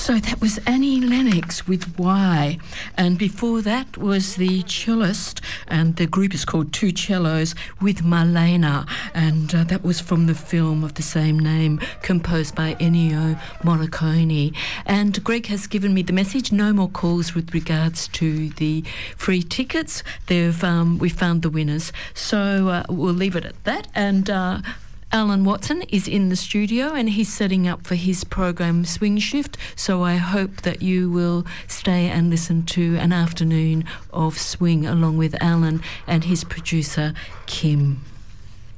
So that was Annie Lennox with Why, and before that was the cellist, and the group is called Two Cellos, with Marlena, and that was from the film of the same name, composed by Ennio Morricone. And Greg has given me the message, no more calls with regards to the free tickets. We found the winners, so we'll leave it at that. And Alan Watson is in the studio and he's setting up for his program Swing Shift, so I hope that you will stay and listen to an afternoon of swing along with Alan and his producer Kim.